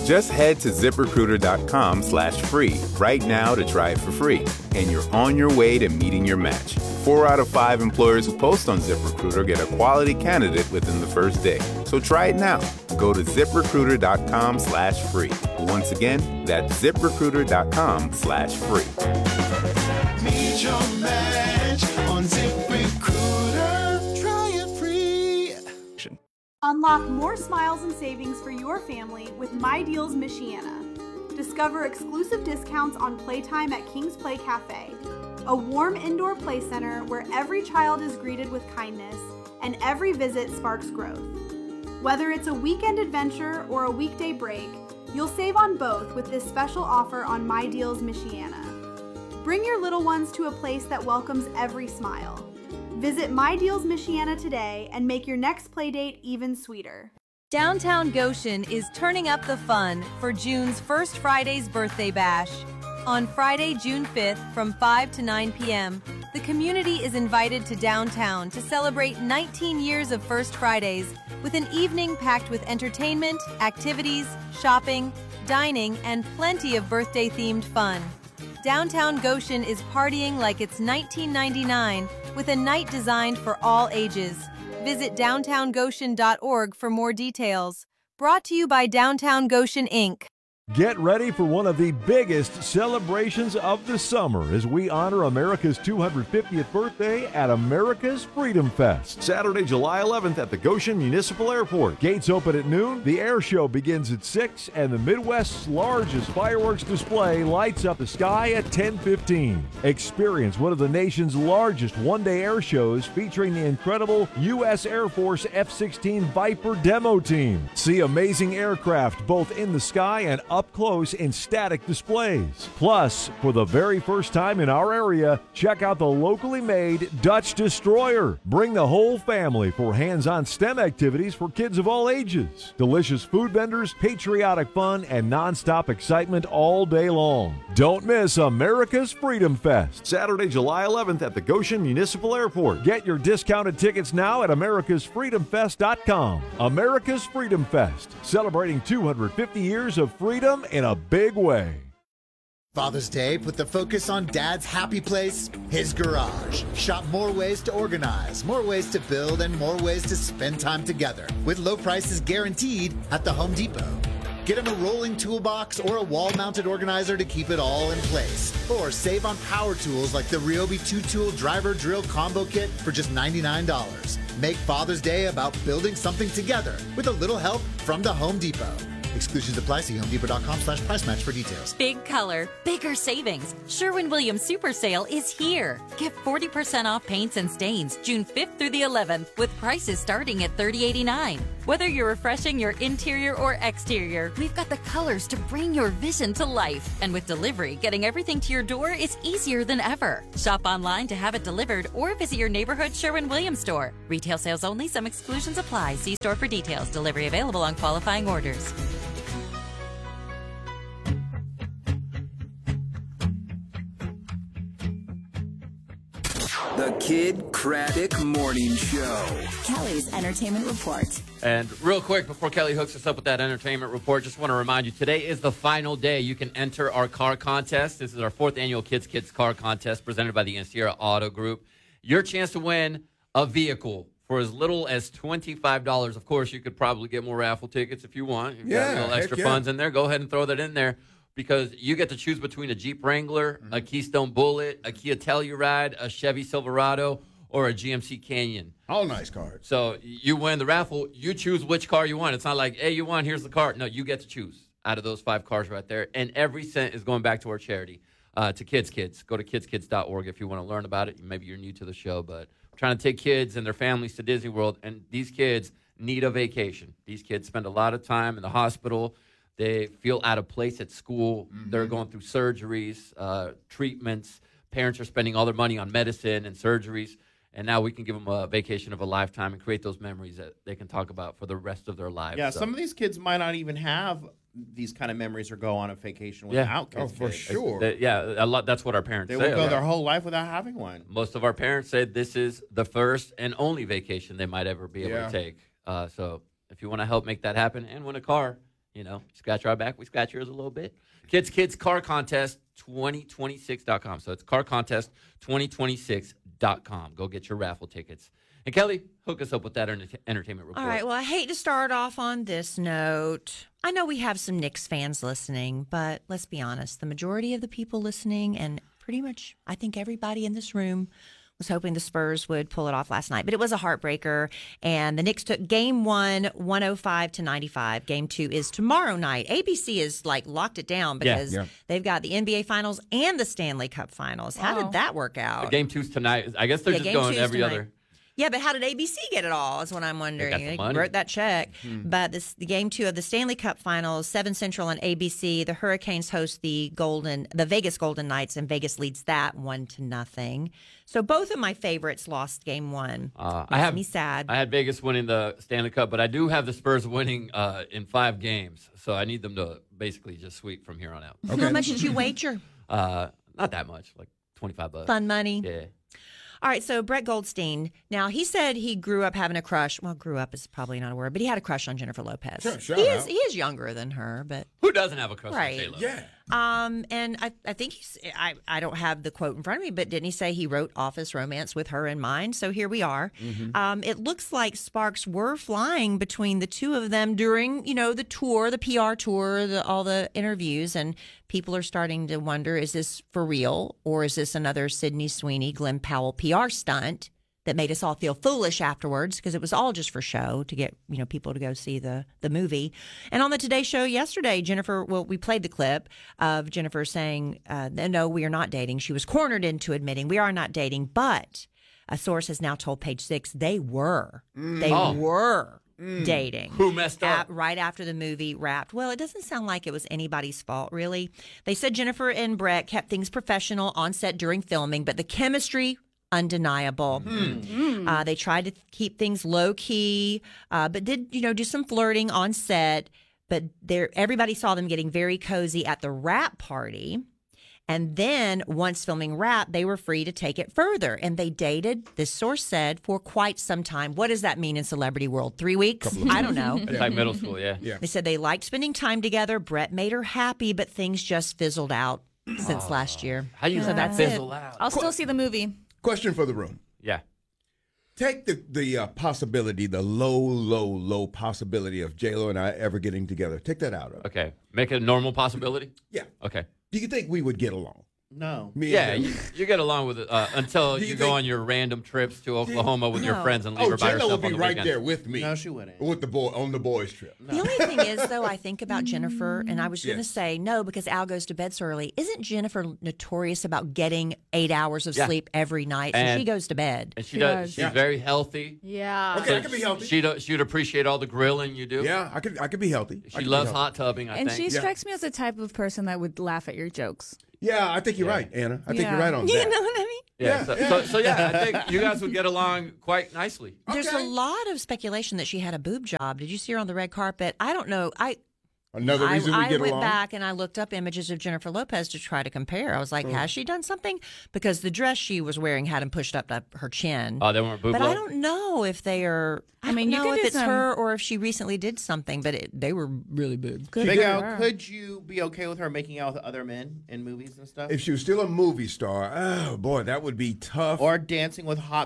Just head to ZipRecruiter.com/free right now to try it for free, and you're on your way to meeting your match. 4 out of 5 employers who post on ZipRecruiter get a quality candidate within the first day. So try it now. Go to ZipRecruiter.com/free. Once again, that's ZipRecruiter.com/free. Meet your match on ZipRecruiter. Try it free. Unlock more smiles and savings for your family with My Deals Michiana. Discover exclusive discounts on playtime at King's Play Cafe, a warm indoor play center where every child is greeted with kindness and every visit sparks growth. Whether it's a weekend adventure or a weekday break, you'll save on both with this special offer on My Deals Michiana. Bring your little ones to a place that welcomes every smile. Visit My Deals Michiana today and make your next playdate even sweeter. Downtown Goshen is turning up the fun for June's First Friday's Birthday Bash. On Friday, June 5th from 5 to 9 p.m., the community is invited to downtown to celebrate 19 years of First Fridays with an evening packed with entertainment, activities, shopping, dining, and plenty of birthday-themed fun. Downtown Goshen is partying like it's 1999 with a night designed for all ages. Visit downtowngoshen.org for more details. Brought to you by Downtown Goshen, Inc. Get ready for one of the biggest celebrations of the summer as we honor America's 250th birthday at America's Freedom Fest. Saturday, July 11th at the Goshen Municipal Airport. Gates open at noon, the air show begins at 6, and the Midwest's largest fireworks display lights up the sky at 10:15. Experience one of the nation's largest one-day air shows featuring the incredible U.S. Air Force F-16 Viper demo team. See amazing aircraft both in the sky and up close in static displays. Plus, for the very first time in our area, check out the locally made Dutch Destroyer. Bring the whole family for hands-on STEM activities for kids of all ages. Delicious food vendors, patriotic fun, and non-stop excitement all day long. Don't miss America's Freedom Fest, Saturday, July 11th at the Goshen Municipal Airport. Get your discounted tickets now at americasfreedomfest.com. America's Freedom Fest, celebrating 250 years of freedom in a big way. Father's Day put the focus on Dad's happy place, his garage. Shop more ways to organize, more ways to build, and more ways to spend time together with low prices guaranteed at the Home Depot. Get him a rolling toolbox or a wall-mounted organizer to keep it all in place. Or save on power tools like the Ryobi 2-tool driver drill combo kit for just $99. Make Father's Day about building something together with a little help from the Home Depot. Exclusions apply. See HomeDepot.com/price match for details. Big color, bigger savings. Sherwin-Williams Super Sale is here. Get 40% off paints and stains June 5th through the 11th with prices starting at $30.89. Whether you're refreshing your interior or exterior, we've got the colors to bring your vision to life. And with delivery, getting everything to your door is easier than ever. Shop online to have it delivered or visit your neighborhood Sherwin-Williams store. Retail sales only. Some exclusions apply. See store for details. Delivery available on qualifying orders. The Kid Craddock Morning Show. Kelly's Entertainment Report. And real quick, before Kelly hooks us up with that entertainment report, just want to remind you, today is the final day you can enter our car contest. This is our 4th annual Kids car contest presented by the Sierra Auto Group. Your chance to win a vehicle for as little as $25. Of course, you could probably get more raffle tickets if you want. You've got a little extra funds in there. Go ahead and throw that in there, because you get to choose between a Jeep Wrangler, a Keystone Bullet, a Kia Telluride, a Chevy Silverado, or a GMC Canyon. All nice cars. So you win the raffle. You choose which car you want. It's not like, hey, you won, here's the car. No, you get to choose out of those 5 cars right there. And every cent is going back to our charity, to Kids. Go to kidskids.org if you want to learn about it. Maybe you're new to the show, but we're trying to take kids and their families to Disney World, and these kids need a vacation. These kids spend a lot of time in the hospital. They feel out of place at school. Mm-hmm. They're going through surgeries, treatments. Parents are spending all their money on medicine and surgeries. And now we can give them a vacation of a lifetime and create those memories that they can talk about for the rest of their lives. Yeah, some of these kids might not even have these kind of memories or go on a vacation without kids. Oh, for sure. A lot. That's what our parents say. They will go their whole life without having one. Most of our parents say this is the first and only vacation they might ever be able to take. So if you want to help make that happen and win a car, You know, scratch our back, we scratch yours a little bit. Kids Car Contest 2026.com. So it's carcontest2026.com. Go get your raffle tickets. And Kelly, hook us up with that entertainment report. All right. Well, I hate to start off on this note. I know we have some Knicks fans listening, but let's be honest. The majority of the people listening, and pretty much I think everybody in this room, was hoping the Spurs would pull it off last night. But it was a heartbreaker, and the Knicks took Game 1, 105-95. Game 2 is tomorrow night. ABC is locked it down because they've got the NBA Finals and the Stanley Cup Finals. How did that work out? Game 2's tonight. I guess they're just going every other. Yeah, but how did ABC get it all is what I'm wondering. They wrote that check. But the Game 2 of the Stanley Cup Finals, 7 Central on ABC. The Hurricanes host the Vegas Golden Knights, and Vegas leads that 1-0. So both of my favorites lost Game 1. Makes me sad. I had Vegas winning the Stanley Cup, but I do have the Spurs winning in 5 games. So I need them to basically just sweep from here on out. Okay. How much did you wager? Not that much, like $25. Fun money. Yeah. All right, so Brett Goldstein. Now, he said he grew up having a crush. Well, grew up is probably not a word, but he had a crush on Jennifer Lopez. Sure, he is younger than her, but who doesn't have a crush on J-Lo? Yeah. And I think I don't have the quote in front of me, but didn't he say he wrote Office Romance with her in mind? So here we are. It looks like sparks were flying between the two of them during, the tour, the PR tour, all the interviews, and people are starting to wonder, is this for real, or is this another Sydney Sweeney, Glenn Powell PR stunt that made us all feel foolish afterwards, because it was all just for show to get people to go see the movie. And on the Today Show yesterday, we played the clip of Jennifer saying, no, we are not dating. She was cornered into admitting we are not dating, but a source has now told Page Six they were. They were dating. Who messed up? Right after the movie wrapped. Well, it doesn't sound like it was anybody's fault, really. They said Jennifer and Brett kept things professional on set during filming, but the chemistry undeniable. They tried to keep things low key, but did do some flirting on set. But everybody saw them getting very cozy at the wrap party, and then once filming wrap, they were free to take it further. And they dated, this source said, for quite some time. What does that mean in celebrity world? 3 weeks? I don't know. It's like middle school, yeah. They said they liked spending time together. Brett made her happy, but things just fizzled out since last year. How do you fizzle out? I'll still see the movie. Question for the room. Yeah. Take the possibility, the low possibility of J-Lo and I ever getting together. Take that out of it. Okay. Make it a normal possibility? Yeah. Okay. Do you think we would get along? No. Yeah, you get along with it until you go on your random trips to Oklahoma with your friends and leave her by herself J-Lo would be on the right weekends. there with me. No, she wouldn't. With on the boys' trip. The only thing is, though, I think about Jennifer, and I was going to say no because Al goes to bed so early. Isn't Jennifer notorious about getting 8 hours of sleep every night? So she goes to bed. And she does. She's very healthy. Yeah. Okay, I could be healthy. She'd appreciate all the grilling you do. Yeah, I could be healthy. She loves hot tubbing, I and think. she strikes me as the type of person that would laugh at your jokes. Yeah, I think you're right, Anna. I think you're right on that. You know what I mean? Yeah. So I think you guys would get along quite nicely. There's a lot of speculation that she had a boob job. Did you see her on the red carpet? I don't know. Another reason we get along? I went back and I looked up images of Jennifer Lopez to try to compare. I was like, has she done something? Because the dress she was wearing had them pushed up to her chin. Oh, they weren't boob But low? I don't know if they are. I don't know if it's her or if she recently did something, but they were really big. Big Al, could you be okay with her making out with other men in movies and stuff? If she was still a movie star, oh boy, that would be tough. Or dancing with hot